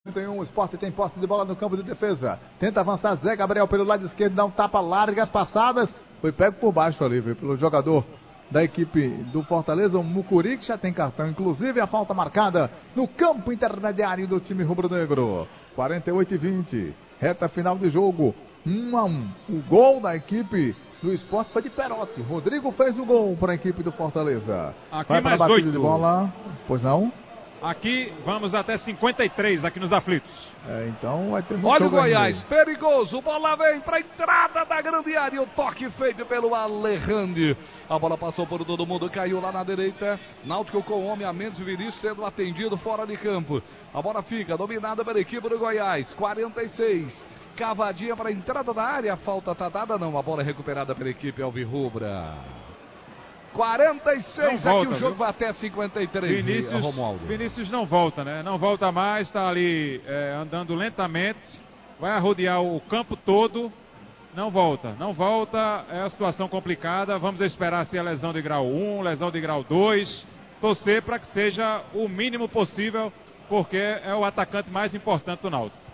O Sport tem posse de bola no campo de defesa. Tenta avançar Zé Gabriel pelo lado esquerdo, dá um tapa, largas passadas. Foi pego por baixo ali, viu, pelo jogador da equipe do Fortaleza, o Mucuri, que já tem cartão. Inclusive a falta marcada no campo intermediário do time rubro-negro. 48-20, reta final de jogo, 1-1. O gol da equipe do Sport foi de Perotti. Rodrigo fez o gol para a equipe do Fortaleza. Aqui vai para a batida 8 de bola. Pois não? Aqui vamos até 53, aqui nos aflitos. Então vai ter Olha o Goiás, perigoso, bola vem para a entrada da grande área, o toque feito pelo Alejandro. A bola passou por todo mundo, caiu lá na direita. Náutico com homem a menos, Vinícius sendo atendido fora de campo. A bola fica dominada pela equipe do Goiás, 46. Cavadinha para a entrada da área, a falta tá dada não, a bola é recuperada pela equipe alvirrubra. 46, volta, aqui o jogo viu? vai até 53, Romualdo. Vinícius não volta, né? Não volta mais, está ali andando lentamente, vai arrodear o campo todo, não volta, é a situação complicada. Vamos esperar se é lesão de grau 1, lesão de grau 2, torcer para que seja o mínimo possível, porque é o atacante mais importante do Náutico.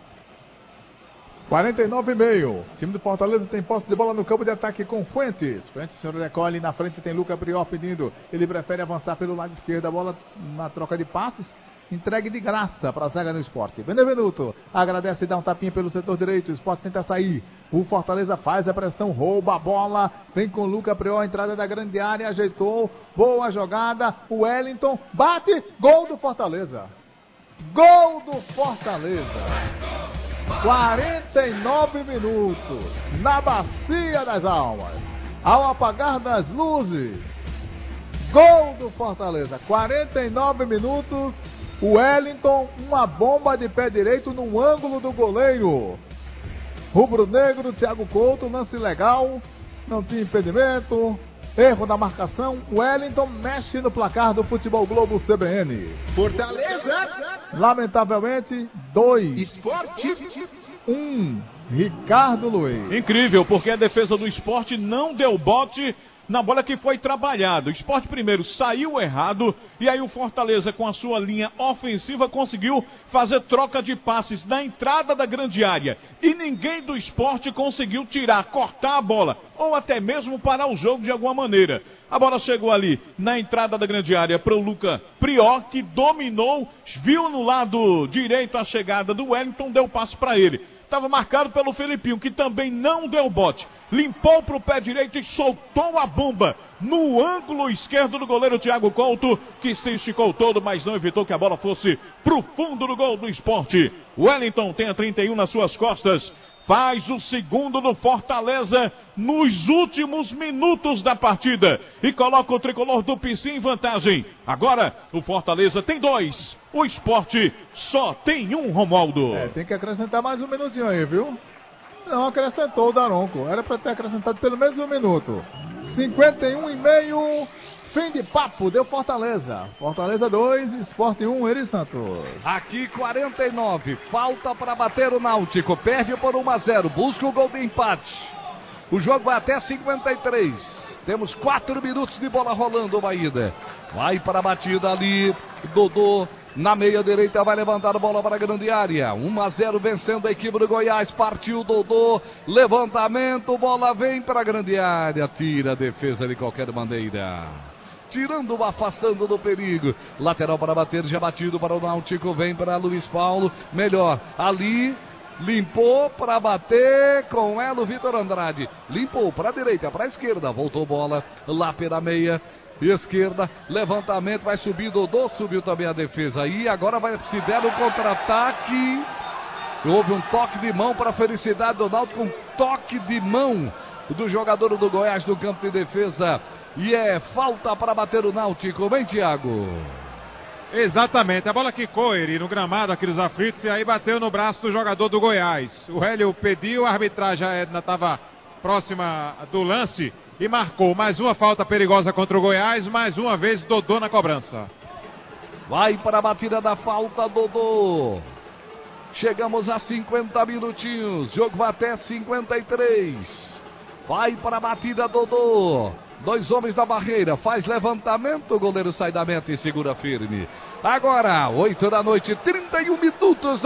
49,5. O time do Fortaleza tem posse de bola no campo de ataque com Fuentes. Fuentes, o senhor recolhe. Na frente tem Luca Prior pedindo. Ele prefere avançar pelo lado esquerdo. A bola na troca de passes. Entregue de graça para a zaga no Sport. Benevenuto agradece e dá um tapinha pelo setor direito. O Sport tenta sair. O Fortaleza faz a pressão, rouba a bola. Vem com Luca Prior, entrada da grande área. Ajeitou. Boa jogada. O Wellington bate. Gol do Fortaleza. Gol do Fortaleza. 49 minutos na Bacia das Almas, ao apagar das luzes, gol do Fortaleza. 49 minutos, o Wellington, uma bomba de pé direito no ângulo do goleiro rubro-negro, Thiago Couto, lance legal, não tinha impedimento, erro da marcação. O Wellington mexe no placar do Futebol Globo CBN. Fortaleza, lamentavelmente, 2. Esporte, 1. Ricardo Luiz. Incrível, porque a defesa do Sport não deu bote na bola que foi trabalhada. O Sport primeiro saiu errado e aí o Fortaleza, com a sua linha ofensiva, conseguiu fazer troca de passes na entrada da grande área. E ninguém do Sport conseguiu cortar a bola, ou até mesmo parar o jogo de alguma maneira. A bola chegou ali na entrada da grande área para o Luca Prior, que dominou, viu no lado direito a chegada do Wellington, deu passe para ele. Estava marcado pelo Felipinho, que também não deu bote. Limpou para o pé direito e soltou a bomba no ângulo esquerdo do goleiro Thiago Couto, que se esticou todo, mas não evitou que a bola fosse para o fundo do gol do Sport. Wellington tem a 31 nas suas costas. Faz o segundo do Fortaleza nos últimos minutos da partida e coloca o tricolor do PC em vantagem. Agora o Fortaleza tem 2, o Sport só tem 1, Romualdo. Tem que acrescentar mais um minutinho aí, viu? Não acrescentou o Daronco, era para ter acrescentado pelo menos um minuto. 51,5. Fim de papo, deu Fortaleza. Fortaleza 2, Sport 1, Eri Santos. Aqui 49, falta para bater o Náutico, perde por 1-0, busca o gol de empate. O jogo vai até 53. Temos 4 minutos de bola rolando, Baída. Vai para a batida ali, Dodô. Na meia direita vai levantar a bola para a grande área. 1-0 vencendo a equipe do Goiás. Partiu Dodô. Levantamento, bola vem para a grande área. Tira a defesa de qualquer maneira. Tirando, afastando do perigo. Lateral para bater, já batido para o Náutico. Vem para Luiz Paulo. Melhor ali. Limpou para bater com ela o Vitor Andrade. Limpou para a direita, para a esquerda. Voltou bola lá pela meia esquerda. Levantamento, vai subir Dodô. Subiu também a defesa. E agora vai se der o contra-ataque. Houve um toque de mão para a felicidade do Náutico. Um toque de mão do jogador do Goiás no campo de defesa. E é falta para bater o Náutico. Vem, Thiago. Exatamente, a bola quicou ele no gramado aqui dos aflitos e aí bateu no braço do jogador do Goiás. O Hélio pediu, a arbitragem, a Edna estava próxima do lance e marcou mais uma falta perigosa contra o Goiás, mais uma vez Dodô na cobrança. Vai para a batida da falta, Dodô. Chegamos a 50 minutinhos, jogo vai até 53. Vai para a batida, Dodô. 2 homens da barreira, faz levantamento, o goleiro sai da meta e segura firme. Agora, 8 da noite, 31 minutos.